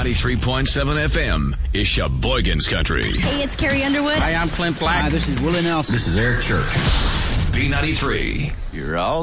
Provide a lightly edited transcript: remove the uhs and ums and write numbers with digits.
93.7 FM is Sheboygan's Country. Hey, it's Carrie Underwood. Hi, I'm Clint Black. Hi, this is Willie Nelson. This is Eric Church. B93. You're all